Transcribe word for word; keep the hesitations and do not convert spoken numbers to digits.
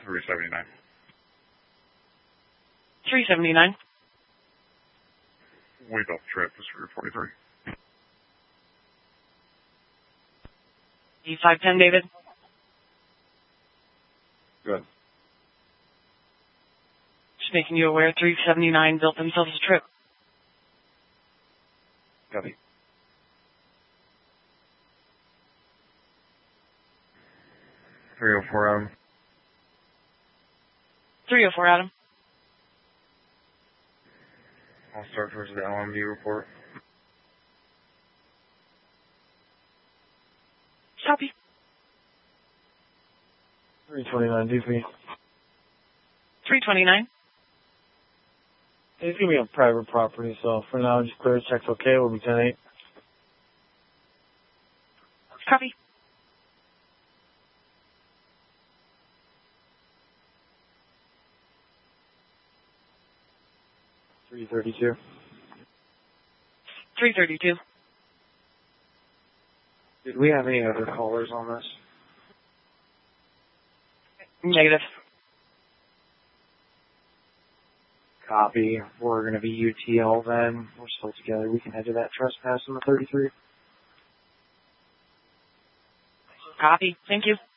three seventy-nine. three seventy-nine. We built the trip, this is forty-three. E five ten, David. Good. Just making you aware, three seventy-nine built themselves a trip. Copy. three oh four, Adam. three oh four, Adam. I'll start towards the L M V report. Copy. three twenty-nine, D P. three twenty-nine. It's going to be on private property, so for now, just clear check's okay. We'll be ten eight. Copy. three thirty-two. three thirty-two. Did we have any other callers on this? Negative. Copy. We're going to be U T L then. We're still together. We can head to that trespass on the thirty-three. Copy. Thank you.